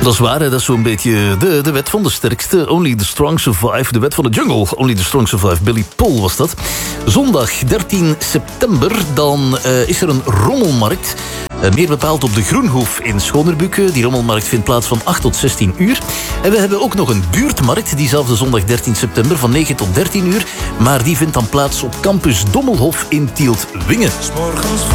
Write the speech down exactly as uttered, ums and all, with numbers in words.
Dat is waar, hè? Dat is zo'n beetje de, de wet van de sterkste. Only the strong survive. De wet van de jungle. Only the strong survive. Billy Paul was dat. Zondag dertien september, dan uh, is er een rommelmarkt. Uh, meer bepaald op de Groenhoef in Schonerbukke. Die rommelmarkt vindt plaats van acht tot zestien uur. En we hebben ook nog een buurtmarkt, diezelfde zondag dertien september, van negen tot dertien uur. Maar die vindt dan plaats op campus Dommelhof in Tielt-Wingen.